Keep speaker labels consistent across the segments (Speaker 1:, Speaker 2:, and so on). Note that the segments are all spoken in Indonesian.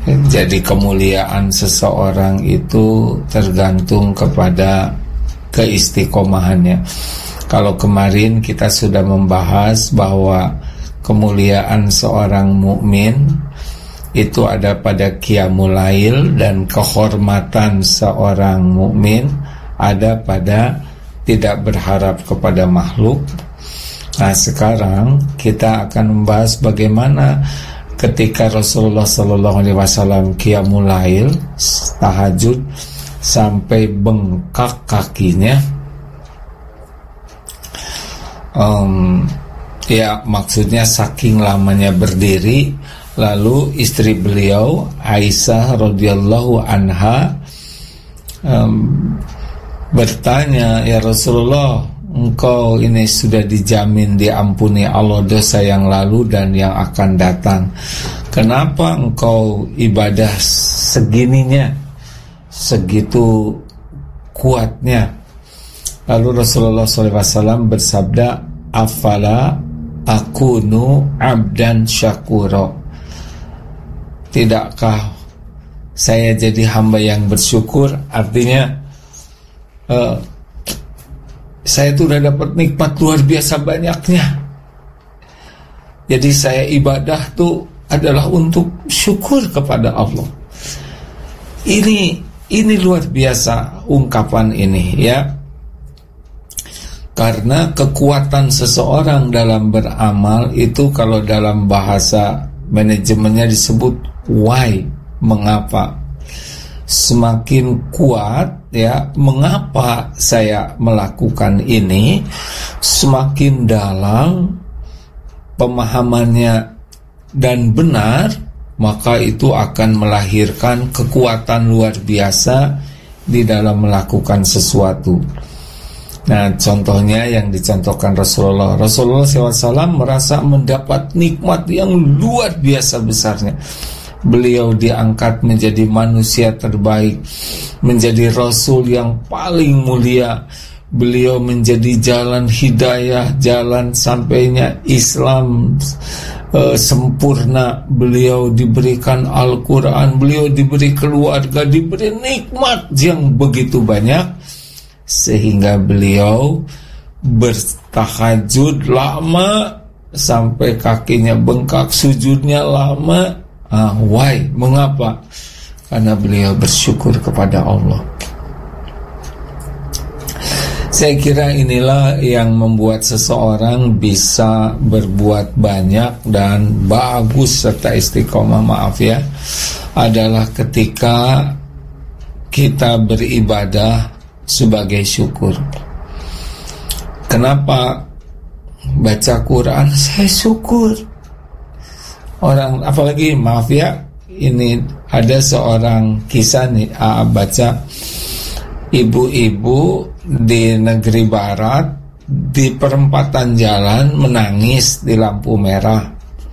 Speaker 1: Jadi kemuliaan seseorang itu tergantung kepada keistiqomahannya. Kalau kemarin kita sudah membahas bahwa kemuliaan seorang mukmin itu ada pada qiyamul lail, dan kehormatan seorang mukmin ada pada tidak berharap kepada makhluk. Nah, sekarang kita akan membahas bagaimana ketika Rasulullah SAW qiyamul lail, tahajud sampai bengkak kakinya. Ya, maksudnya saking lamanya berdiri. Lalu istri beliau Aisyah radhiyallahu anha bertanya, "Ya Rasulullah, engkau ini sudah dijamin diampuni Allah dosa yang lalu dan yang akan datang. Kenapa engkau ibadah segininya, segitu kuatnya?" Lalu Rasulullah SAW bersabda, "Afala akunu abdan syakura." Tidakkah saya jadi hamba yang bersyukur? Artinya saya itu sudah dapat nikmat luar biasa banyaknya. Jadi saya ibadah tuh adalah untuk syukur kepada Allah. Ini luar biasa ungkapan ini, ya. Karena kekuatan seseorang dalam beramal itu kalau dalam bahasa manajemennya disebut why, mengapa. Semakin kuat, ya, mengapa saya melakukan ini, semakin dalam pemahamannya dan benar, maka itu akan melahirkan kekuatan luar biasa di dalam melakukan sesuatu. Nah, contohnya yang dicontohkan Rasulullah SAW merasa mendapat nikmat yang luar biasa besarnya. Beliau diangkat menjadi manusia terbaik, menjadi Rasul yang paling mulia. Beliau menjadi jalan hidayah, jalan sampainya Islam sempurna. Beliau diberikan Al-Quran, beliau diberi keluarga, diberi nikmat yang begitu banyak, sehingga beliau bertahajud lama sampai kakinya bengkak, sujudnya lama. Why? Mengapa? Karena beliau bersyukur kepada Allah. Saya kira inilah yang membuat seseorang bisa berbuat banyak dan bagus serta istiqomah, maaf ya, adalah ketika kita beribadah sebagai syukur. Kenapa baca Quran saya syukur? Orang, apalagi maaf ya, ini ada seorang kisah nih, baca, ibu-ibu di negeri barat di perempatan jalan menangis di lampu merah.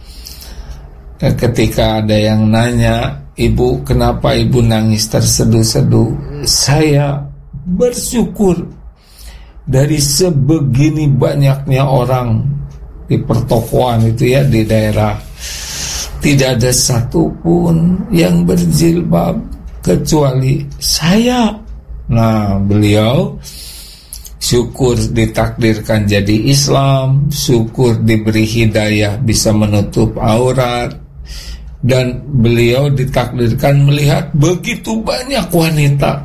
Speaker 1: Ketika ada yang nanya, "Ibu, kenapa ibu nangis terseduh-seduh?" "Saya bersyukur dari sebegini banyaknya orang di pertokoan itu ya, di daerah, tidak ada satupun yang berjilbab kecuali saya." Nah, beliau syukur ditakdirkan jadi Islam, syukur diberi hidayah bisa menutup aurat, dan beliau ditakdirkan melihat begitu banyak wanita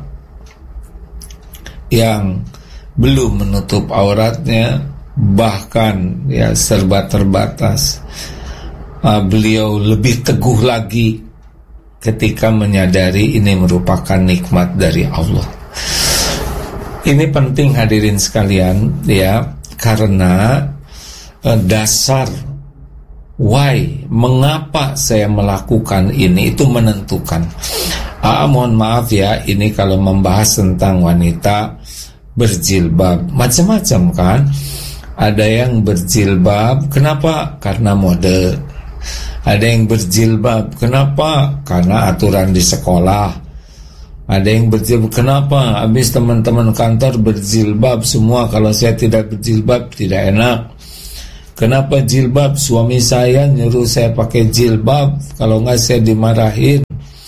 Speaker 1: yang belum menutup auratnya, bahkan ya serba terbatas. Beliau lebih teguh lagi ketika menyadari ini merupakan nikmat dari Allah. Ini penting hadirin sekalian ya, karena dasar why, mengapa saya melakukan ini itu menentukan. Mohon maaf ya, ini kalau membahas tentang wanita berjilbab, macam-macam kan. Ada yang berjilbab, kenapa? Karena mode. Ada yang berjilbab, kenapa? Karena aturan di sekolah. Ada yang berjilbab, kenapa? Habis teman-teman kantor berjilbab semua, kalau saya tidak berjilbab tidak enak. Kenapa jilbab? Suami saya nyuruh saya pakai jilbab, kalau enggak saya dimarahin.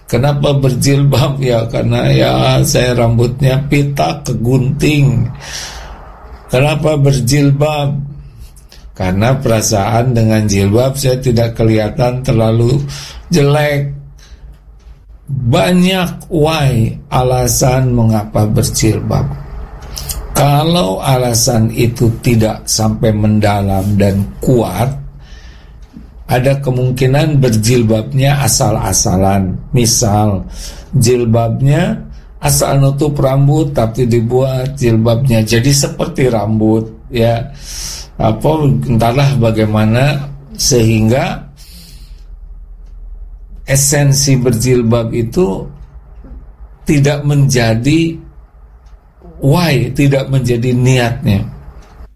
Speaker 1: Kenapa berjilbab? Ya karena ya saya rambutnya pita kegunting. Kenapa berjilbab? Karena perasaan dengan jilbab saya tidak kelihatan terlalu jelek. Banyak alasan mengapa berjilbab. Kalau alasan itu tidak sampai mendalam dan kuat, ada kemungkinan berjilbabnya asal-asalan. Misal jilbabnya asal nutup rambut tapi dibuat jilbabnya jadi seperti rambut, ya. Entahlah bagaimana sehingga esensi berjilbab itu tidak menjadi tidak menjadi niatnya.